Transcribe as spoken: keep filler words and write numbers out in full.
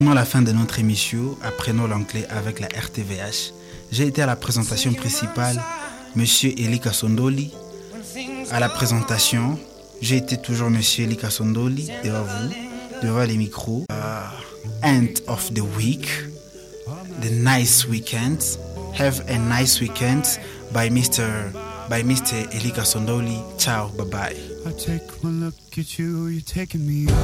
À la fin de notre émission, apprenons l'anglais avec la R T V H. J'ai été à la présentation principale, Monsieur Eli Kasondoli. À la présentation, j'ai été toujours Monsieur Eli Kasondoli devant vous, devant les micros. Uh, end of the week, the nice weekend. Have a nice weekend by Mister by Mister Eli Kasondoli. Ciao, bye bye. I take one look at you, you're taking me